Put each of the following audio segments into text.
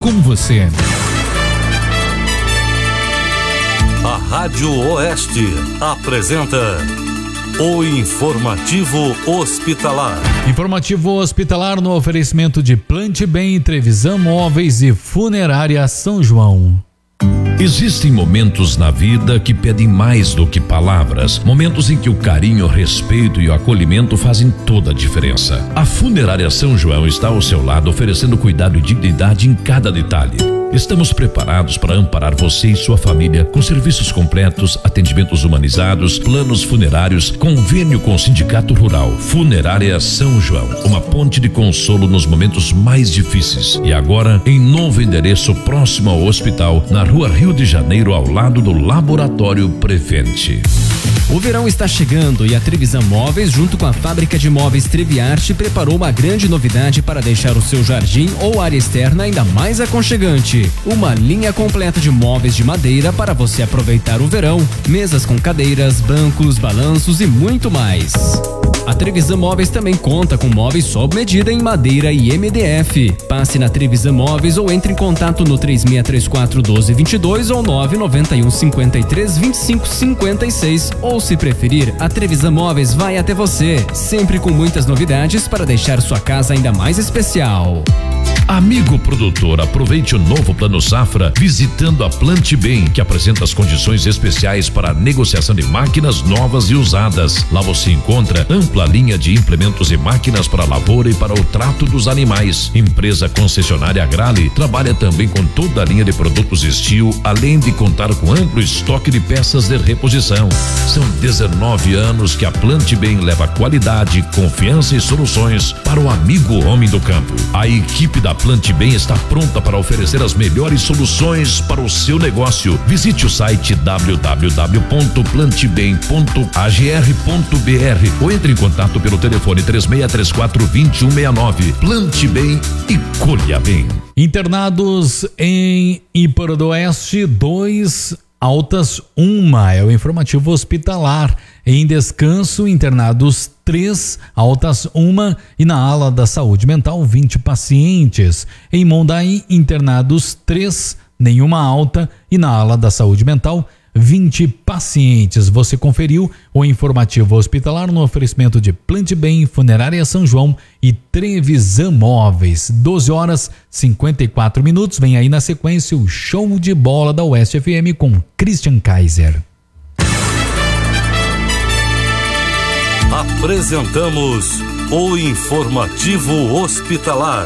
com você. A Rádio Oeste apresenta o Informativo Hospitalar. Informativo Hospitalar no oferecimento de Plante Bem, Trevisan Móveis e Funerária São João. Existem momentos na vida que pedem mais do que palavras, momentos em que o carinho, o respeito e o acolhimento fazem toda a diferença. A Funerária São João está ao seu lado, oferecendo cuidado e dignidade em cada detalhe. Estamos preparados para amparar você e sua família com serviços completos, atendimentos humanizados, planos funerários, convênio com o Sindicato Rural. Funerária São João, uma ponte de consolo nos momentos mais difíceis. E agora, em novo endereço próximo ao hospital, na Rua Rio de Janeiro, ao lado do Laboratório Prevente. O verão está chegando e a Trevisan Móveis, junto com a fábrica de móveis Treviarte, preparou uma grande novidade para deixar o seu jardim ou área externa ainda mais aconchegante. Uma linha completa de móveis de madeira para você aproveitar o verão. Mesas com cadeiras, bancos, balanços e muito mais. A Trevisan Móveis também conta com móveis sob medida em madeira e MDF. Passe na Trevisan Móveis ou entre em contato no 3634-1222 ou 991-53-2556. Ou, se preferir, a Trevisan Móveis vai até você, sempre com muitas novidades para deixar sua casa ainda mais especial. Amigo produtor, aproveite o novo Plano Safra visitando a Plante Bem, que apresenta as condições especiais para a negociação de máquinas novas e usadas. Lá você encontra ampla linha de implementos e máquinas para a lavoura e para o trato dos animais. Empresa concessionária Agrale trabalha também com toda a linha de produtos Steel, além de contar com amplo estoque de peças de reposição. São 19 anos que a Plante Bem leva qualidade, confiança e soluções para o amigo homem do campo. A equipe da Plante Bem está pronta para oferecer as melhores soluções para o seu negócio. Visite o site www.plantebem.agr.br ou entre em contato pelo telefone 3634-2169. Plante Bem e colha bem. Internados em Iparodoeste, 2, altas 1, é o informativo hospitalar. Em descanso, internados 3, altas 1 e na ala da saúde mental 20 pacientes. Em Mondaí, internados 3, nenhuma alta e na ala da saúde mental 20 pacientes. Você conferiu o informativo hospitalar no oferecimento de Plante Bem, Funerária São João e Trevisan Móveis. 12h54. Vem aí na sequência o show de bola da Oeste FM com Christian Kaiser. Apresentamos o informativo hospitalar.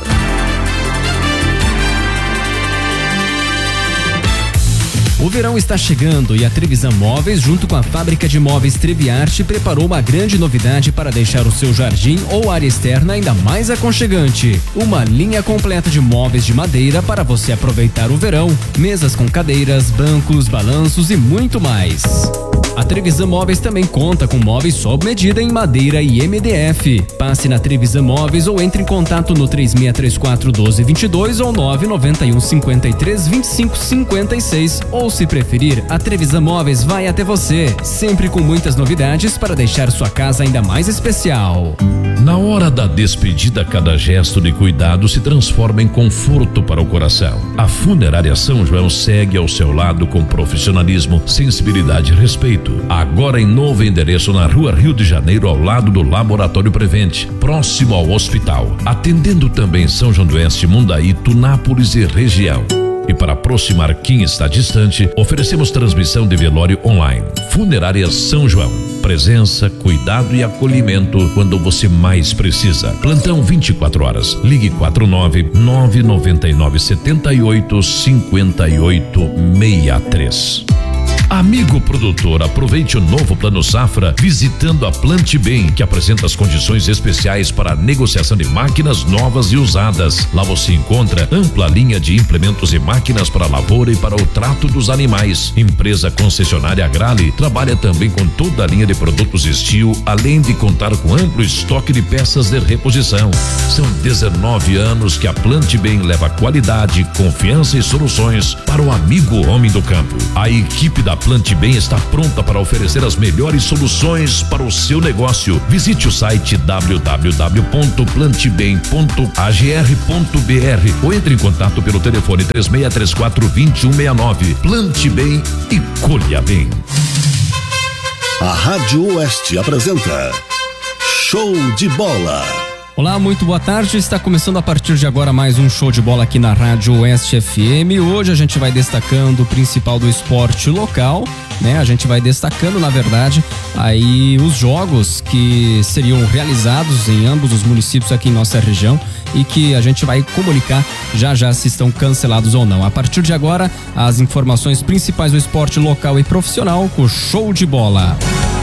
O verão está chegando e a Trevisan Móveis, junto com a fábrica de móveis Treviarte, preparou uma grande novidade para deixar o seu jardim ou área externa ainda mais aconchegante. Uma linha completa de móveis de madeira para você aproveitar o verão. Mesas com cadeiras, bancos, balanços e muito mais. A Trevisan Móveis também conta com móveis sob medida em madeira e MDF. Passe na Trevisan Móveis ou entre em contato no 3634-1222 ou 991-53-2556. Ou, se preferir, a Trevisan Móveis vai até você, sempre com muitas novidades para deixar sua casa ainda mais especial. Na hora da despedida, cada gesto de cuidado se transforma em conforto para o coração. A Funerária São João segue ao seu lado com profissionalismo, sensibilidade e respeito. Agora em novo endereço na Rua Rio de Janeiro, ao lado do Laboratório Prevente, próximo ao hospital. Atendendo também São João do Oeste, Mondaí, Tunápolis e região. E para aproximar quem está distante, oferecemos transmissão de velório online. Funerária São João. Presença, cuidado e acolhimento quando você mais precisa. Plantão 24 horas. Ligue 49-999-78-5863. Amigo produtor, aproveite o novo Plano Safra visitando a Plante Bem, que apresenta as condições especiais para a negociação de máquinas novas e usadas. Lá você encontra ampla linha de implementos e máquinas para a lavoura e para o trato dos animais. Empresa concessionária Agrale trabalha também com toda a linha de produtos Steel, além de contar com amplo estoque de peças de reposição. São 19 anos que a Plante Bem leva qualidade, confiança e soluções para o amigo homem do campo. A equipe da A Plante Bem está pronta para oferecer as melhores soluções para o seu negócio. Visite o site www.plantebem.agr.br ou entre em contato pelo telefone 3634-2169. Plante Bem e colha bem. A Rádio Oeste apresenta Show de Bola. Olá, muito boa tarde. Está começando a partir de agora mais um Show de Bola aqui na Rádio Oeste FM. Hoje a gente vai destacando o principal do esporte local, né? A gente vai destacando, na verdade, aí os jogos que seriam realizados em ambos os municípios aqui em nossa região e que a gente vai comunicar já se estão cancelados ou não. A partir de agora, as informações principais do esporte local e profissional com o Show de Bola.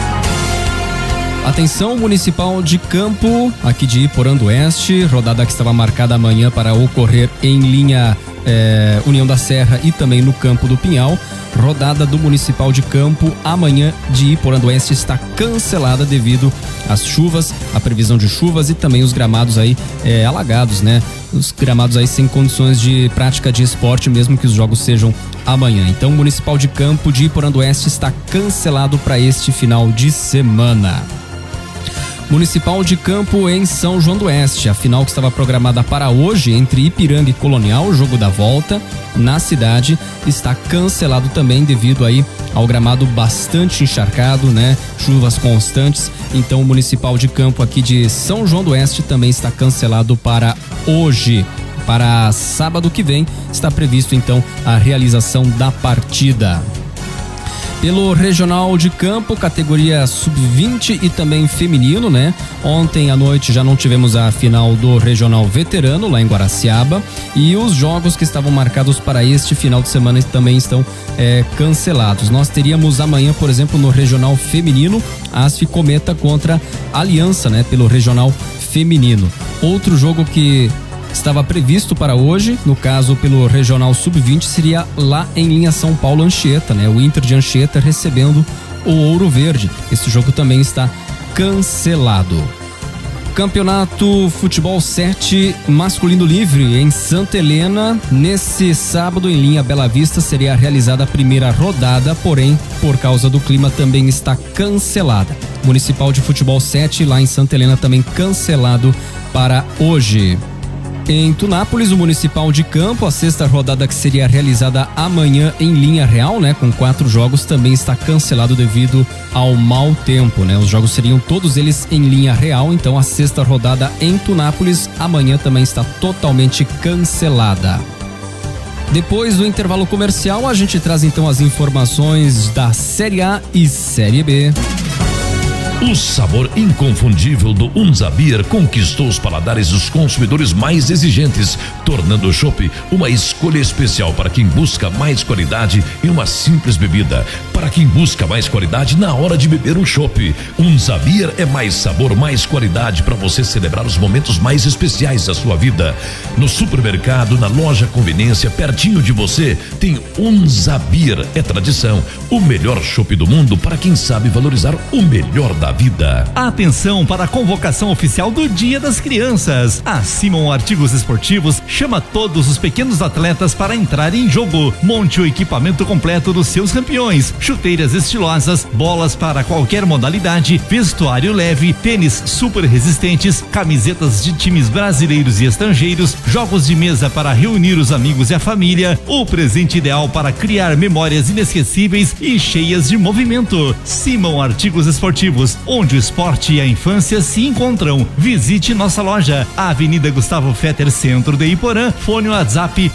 Atenção, Municipal de Campo, aqui de Iporã do Oeste, rodada que estava marcada amanhã para ocorrer em linha União da Serra e também no Campo do Pinhal. Rodada do Municipal de Campo amanhã de Iporã do Oeste está cancelada devido às chuvas, a previsão de chuvas e também os gramados aí alagados, né? Os gramados aí sem condições de prática de esporte, mesmo que os jogos sejam amanhã. Então, o Municipal de Campo de Iporã do Oeste está cancelado para este final de semana. Municipal de Campo em São João do Oeste, a final que estava programada para hoje entre Ipiranga e Colonial, o jogo da volta na cidade, está cancelado também devido aí ao gramado bastante encharcado, né? Chuvas constantes. Então o Municipal de Campo aqui de São João do Oeste também está cancelado para hoje. Para sábado que vem está previsto então a realização da partida. Pelo Regional de Campo, categoria Sub-20 e também feminino, né? Ontem à noite já não tivemos a final do Regional Veterano lá em Guaraciaba e os jogos que estavam marcados para este final de semana também estão cancelados. Nós teríamos amanhã, por exemplo, no Regional Feminino, a Asf Cometa contra a Aliança, né? Pelo Regional Feminino. Outro jogo que estava previsto para hoje, no caso pelo Regional Sub-20, seria lá em linha São Paulo Anchieta, né? O Inter de Anchieta recebendo o Ouro Verde. Esse jogo também está cancelado. Campeonato Futebol 7 masculino livre em Santa Helena. Nesse sábado, em linha Bela Vista, seria realizada a primeira rodada, porém, por causa do clima, também está cancelada. Municipal de Futebol 7 lá em Santa Helena também cancelado para hoje. Em Tunápolis, o Municipal de Campo, a sexta rodada que seria realizada amanhã em linha real, né? Com 4 jogos, também está cancelado devido ao mau tempo, né? Os jogos seriam todos eles em linha real, então a sexta rodada em Tunápolis amanhã também está totalmente cancelada. Depois do intervalo comercial, a gente traz então as informações da Série A e Série B. O sabor inconfundível do Unzabir conquistou os paladares dos consumidores mais exigentes, tornando o chopp uma escolha especial para quem busca mais qualidade em uma simples bebida. Para quem busca mais qualidade na hora de beber um chopp, Unzabir é mais sabor, mais qualidade para você celebrar os momentos mais especiais da sua vida. No supermercado, na loja conveniência, pertinho de você, tem Unzabir. É tradição, o melhor chopp do mundo para quem sabe valorizar o melhor da vida. Atenção para a convocação oficial do Dia das Crianças. A Simon Artigos Esportivos chama todos os pequenos atletas para entrar em jogo. Monte o equipamento completo dos seus campeões: chuteiras estilosas, bolas para qualquer modalidade, vestuário leve, tênis super resistentes, camisetas de times brasileiros e estrangeiros, jogos de mesa para reunir os amigos e a família, o presente ideal para criar memórias inesquecíveis e cheias de movimento. Simon Artigos Esportivos, onde o esporte e a infância se encontram. Visite nossa loja, Avenida Gustavo Fetter, centro de Iporã. Fone WhatsApp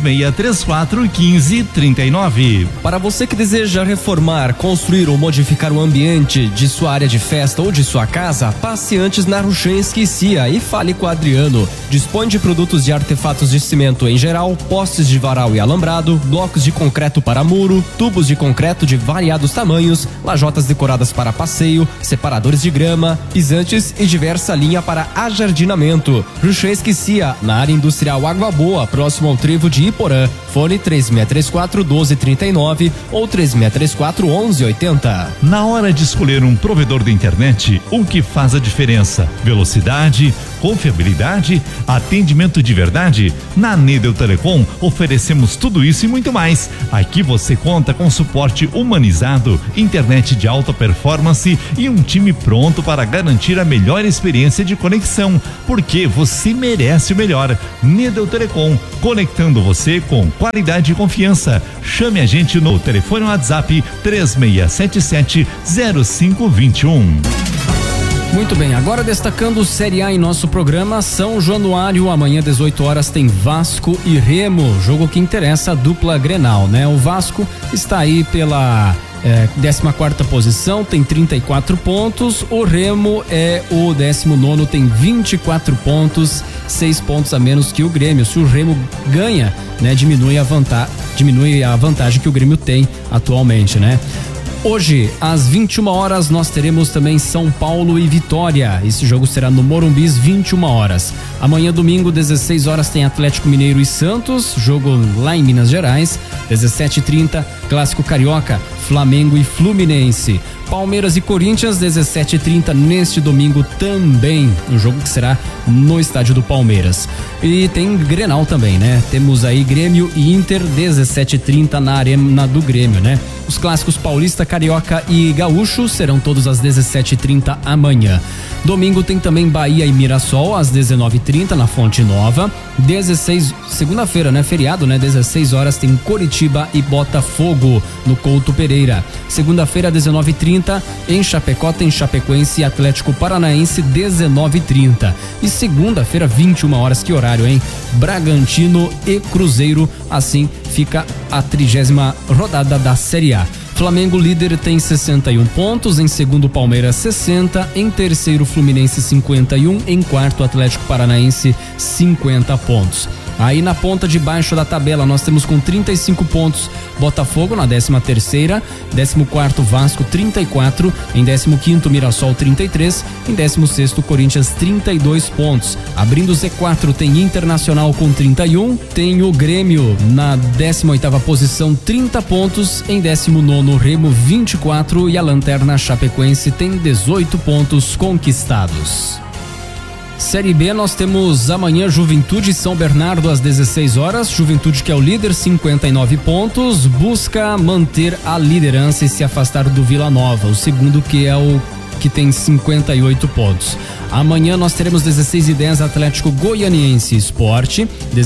3634-1539. Para você que deseja reformar, construir ou modificar o ambiente de sua área de festa ou de sua casa, passe antes na Ruchenski Cia e fale com o Adriano. Dispõe de produtos de artefatos de cimento em geral, postes de varal e alambrado, blocos de concreto para muro, tubos de concreto de variados tamanhos, lajotas decoradas para passeio, separadores de grama, pisantes e diversa linha para ajardinamento. Ruchenski Cia, na área industrial Água Boa, próximo ao trevo de Iporã. Fone 3634-1239 ou 3634-1180. Na hora de escolher um provedor da internet, o que faz a diferença? Velocidade, confiabilidade, atendimento de verdade? Na Nedel Telecom oferecemos tudo isso e muito mais. Aqui você conta com suporte humanizado, internet de alta performance e um time pronto para garantir a melhor experiência de conexão, porque você merece o melhor. Nedel Telecom, conectando você com qualidade e confiança. Chame a gente no telefone WhatsApp 3677-0521. Muito bem, agora destacando Série A em nosso programa, São Januário, amanhã 18 horas tem Vasco e Remo, jogo que interessa a dupla Grenal, né? O Vasco está aí pela 14ª posição, tem 34 pontos, o Remo é o 19º, tem 24 pontos, 6 pontos a menos que o Grêmio. Se o Remo ganha, né, diminui a vantagem que o Grêmio tem atualmente, né? Hoje, às 21 horas, nós teremos também São Paulo e Vitória. Esse jogo será no Morumbi, 21 horas. Amanhã, domingo, 16 horas, tem Atlético Mineiro e Santos, jogo lá em Minas Gerais. 17h30, Clássico Carioca, Flamengo e Fluminense. Palmeiras e Corinthians, 17h30 neste domingo também, um jogo que será no estádio do Palmeiras. E tem Grenal também, né? Temos aí Grêmio e Inter, 17h30 na arena do Grêmio, né? Os clássicos Paulista, Carioca e Gaúcho serão todos às 17h30 amanhã. Domingo tem também Bahia e Mirassol às 19h30 na Fonte Nova. Segunda-feira, né? Feriado, né? 16 horas tem Coritiba e Botafogo no Couto Pereira. Segunda-feira, 19h30 em Chapecó tem Chapecoense e Atlético Paranaense, 19h30. E segunda-feira, 21 horas, que horário, hein? Bragantino e Cruzeiro, assim fica a 30ª rodada da Série A. Flamengo líder tem 61 pontos, em segundo Palmeiras 60, em terceiro Fluminense 51, em quarto Atlético Paranaense 50 pontos. Aí na ponta de baixo da tabela nós temos com 35 pontos Botafogo na 13ª, 14º Vasco 34, em 15º Mirassol 33, em 16º Corinthians 32 pontos. Abrindo o Z4 tem Internacional com 31, tem o Grêmio na 18ª posição 30 pontos, em 19º Remo 24 e a lanterna Chapecoense tem 18 pontos conquistados. Série B, nós temos amanhã Juventude e São Bernardo às 16 horas. Juventude, que é o líder, 59 pontos, busca manter a liderança e se afastar do Vila Nova. O segundo, que é o que tem 58 pontos. Amanhã nós teremos 16h10 Atlético Goianiense Sport,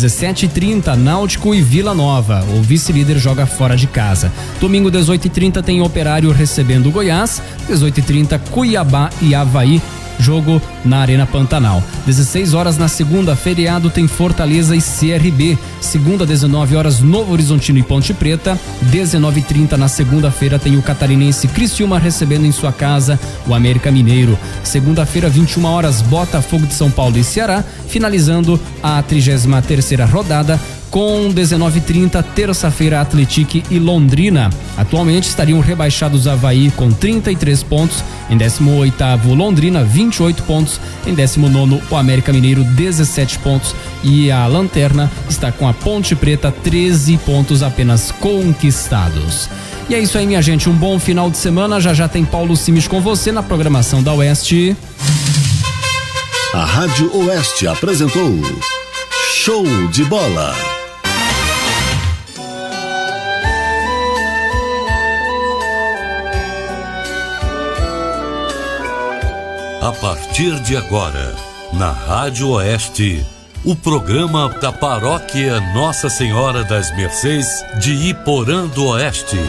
17h30 Náutico e Vila Nova. O vice-líder joga fora de casa. Domingo 18h30 tem Operário recebendo o Goiás, 18h30 Cuiabá e Avaí. Jogo na Arena Pantanal. 16 horas na segunda, feriado, tem Fortaleza e CRB. Segunda, 19 horas, Novo Horizontino e Ponte Preta. 19h30 na segunda-feira tem o catarinense Criciúma recebendo em sua casa o América Mineiro. Segunda-feira, 21 horas, Botafogo de São Paulo e Ceará, finalizando a 33ª rodada. Com 19h30, terça-feira, Atlético e Londrina. Atualmente estariam rebaixados Avaí com 33 pontos, em 18º Londrina 28 pontos, em 19º o América Mineiro 17 pontos e a lanterna está com a Ponte Preta 13 pontos apenas conquistados. E é isso aí, minha gente, um bom final de semana. Já tem Paulo Simes com você na programação da Oeste. A Rádio Oeste apresentou Show de Bola. A partir de agora, na Rádio Oeste, o programa da Paróquia Nossa Senhora das Mercês de Iporã do Oeste.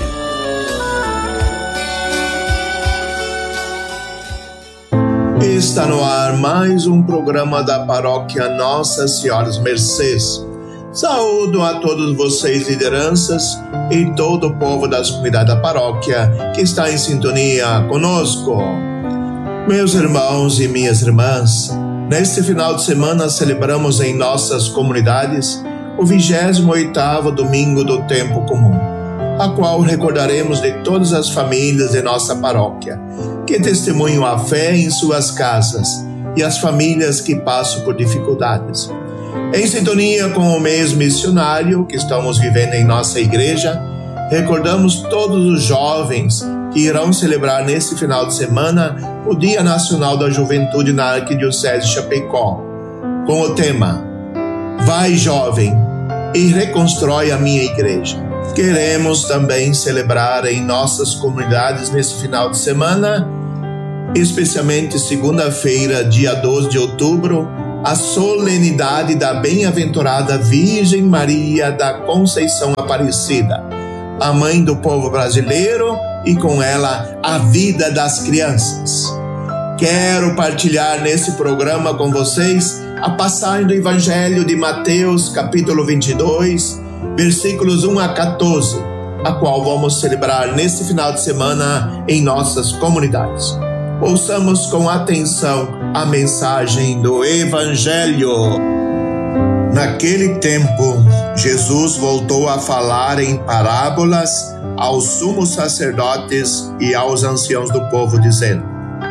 Está no ar mais um programa da Paróquia Nossa Senhora das Mercês. Saúdo a todos vocês, lideranças, e todo o povo das comunidades da paróquia que está em sintonia conosco. Meus irmãos e minhas irmãs, neste final de semana celebramos em nossas comunidades o 28º domingo do tempo comum, a qual recordaremos de todas as famílias de nossa paróquia, que testemunham a fé em suas casas e as famílias que passam por dificuldades. Em sintonia com o mês missionário que estamos vivendo em nossa igreja, recordamos todos os jovens que irão celebrar neste final de semana o Dia Nacional da Juventude na Arquidiocese de Chapecó, com o tema Vai, Jovem, e reconstrói a minha igreja. Queremos também celebrar em nossas comunidades nesse final de semana, especialmente segunda-feira, dia 12 de outubro, a solenidade da bem-aventurada Virgem Maria da Conceição Aparecida, a mãe do povo brasileiro e com ela a vida das crianças. Quero partilhar nesse programa com vocês a passagem do Evangelho de Mateus, capítulo 22, versículos 1 a 14, a qual vamos celebrar nesse final de semana em nossas comunidades. Ouçamos com atenção a mensagem do Evangelho. Naquele tempo, Jesus voltou a falar em parábolas aos sumos sacerdotes e aos anciãos do povo, dizendo: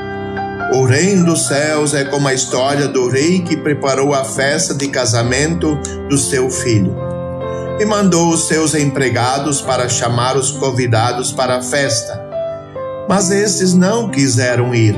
O reino dos céus é como a história do rei que preparou a festa de casamento do seu filho e mandou os seus empregados para chamar os convidados para a festa. Mas estes não quiseram ir.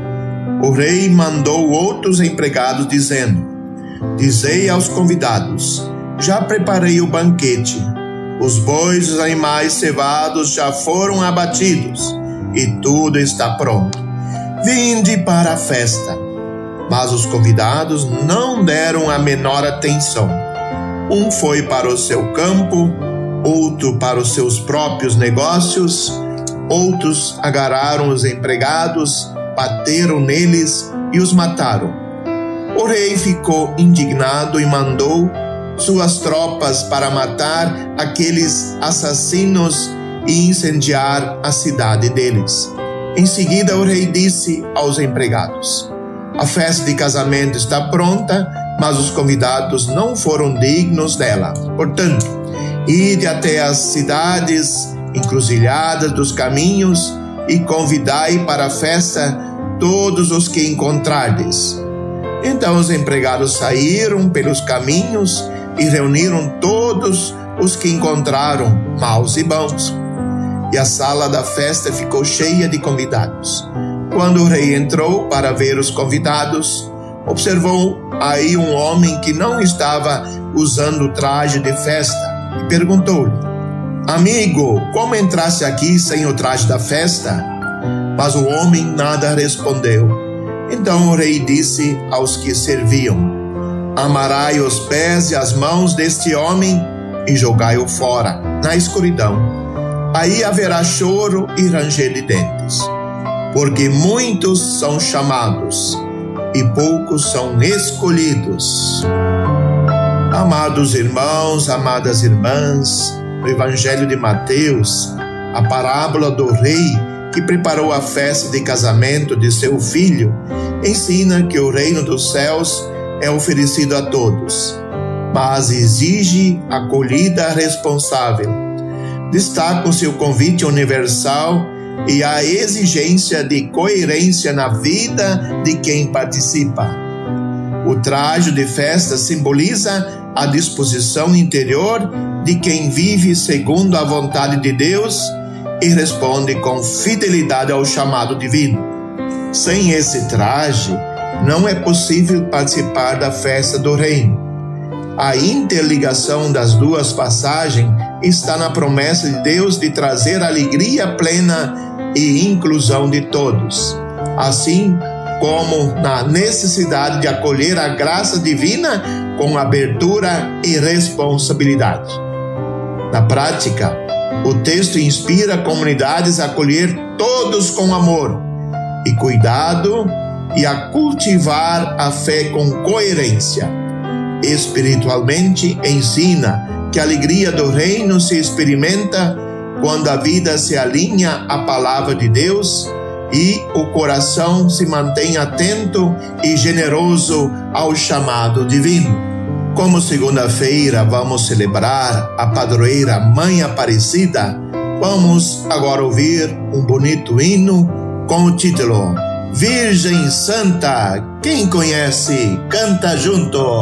O rei mandou outros empregados, dizendo: Dizei aos convidados: Já preparei o banquete. Os bois e os animais cevados já foram abatidos e tudo está pronto. Vinde para a festa. Mas os convidados não deram a menor atenção. Um foi para o seu campo, outro para os seus próprios negócios, outros agarraram os empregados, bateram neles e os mataram. O rei ficou indignado e mandou suas tropas para matar aqueles assassinos e incendiar a cidade deles. Em seguida, o rei disse aos empregados: A festa de casamento está pronta, mas os convidados não foram dignos dela. Portanto, ide até as cidades encruzilhadas dos caminhos e convidai para a festa todos os que encontrardes. Então os empregados saíram pelos caminhos e reuniram todos os que encontraram, maus e bons. E a sala da festa ficou cheia de convidados. Quando o rei entrou para ver os convidados, observou aí um homem que não estava usando traje de festa e perguntou-lhe: Amigo, como entraste aqui sem o traje da festa? Mas o homem nada respondeu. Então o rei disse aos que serviam: Amarai os pés e as mãos deste homem e jogai-o fora, na escuridão. Aí haverá choro e ranger de dentes, porque muitos são chamados e poucos são escolhidos. Amados irmãos, amadas irmãs, no Evangelho de Mateus, a parábola do rei que preparou a festa de casamento de seu filho ensina que o reino dos céus é oferecido a todos, mas exige acolhida responsável. Destacam-se o convite universal e a exigência de coerência na vida de quem participa. O traje de festa simboliza a disposição interior de quem vive segundo a vontade de Deus e responde com fidelidade ao chamado divino. Sem esse traje, não é possível participar da festa do reino. A interligação das duas passagens está na promessa de Deus de trazer alegria plena e inclusão de todos, assim como na necessidade de acolher a graça divina com abertura e responsabilidade. Na prática, o texto inspira comunidades a acolher todos com amor e cuidado e a cultivar a fé com coerência. Espiritualmente, ensina que a alegria do reino se experimenta quando a vida se alinha à palavra de Deus e o coração se mantém atento e generoso ao chamado divino. Como segunda-feira vamos celebrar a padroeira Mãe Aparecida, vamos agora ouvir um bonito hino com o título Virgem Santa. Quem conhece, canta junto.